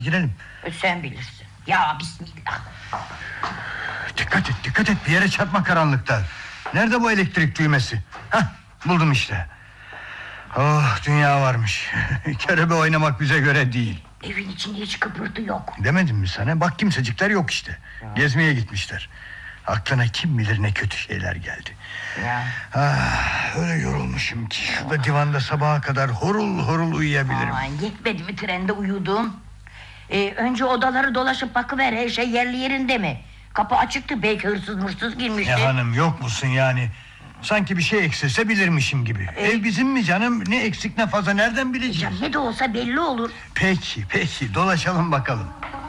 Girelim. Sen bilirsin. Ya bismillah. Dikkat et, bir yere çarpma karanlıkta. Nerede bu elektrik düğmesi? Hah, buldum işte. Oh, dünya varmış. Körebe oynamak bize göre değil. Evin içinde hiç kıpırtı yok. Demedim mi sana? Bak, kimsecikler yok işte. Gezmeye gitmişler. Aklına kim bilir ne kötü şeyler geldi. Ya. Öyle yorulmuşum ki şurada divanda sabaha kadar horul horul uyuyabilirim. Aman, yetmedi mi trende uyudum? Önce odaları dolaşıp bakıver, her şey yerli yerinde mi? Kapı açıktı, belki hırsız girmişti. Ya hanım, yok musun yani? Sanki bir şey eksilse bilirmişim gibi. Ev bizim mi canım? Ne eksik ne fazla nereden bileceğim? Ya ne de olsa belli olur. Peki dolaşalım bakalım.